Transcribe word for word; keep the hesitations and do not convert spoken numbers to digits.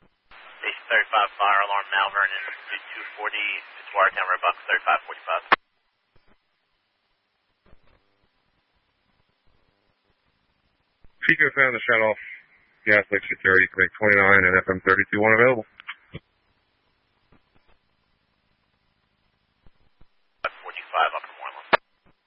Station thirty-five, fire alarm Malvern and two forty, it's Watertown Roebuck thirty-five forty-five. Chico found the shut-off gas exit thirty, click twenty-nine and F M thirty-two one available.